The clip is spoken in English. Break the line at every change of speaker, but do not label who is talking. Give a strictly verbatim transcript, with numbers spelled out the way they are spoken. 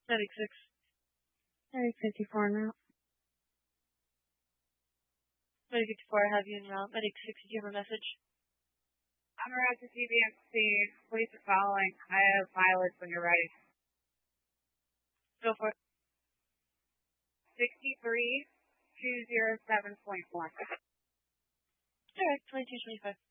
Medic six.
Medic fifty-four now.
Medic fifty-four, I have you in route. Medic six, did you have a message?
I'm around to C B M C. Police are following. I have mileage when you're ready.
Go for it.
sixty-three two oh seven point one.
Alright, twenty-two twenty-five.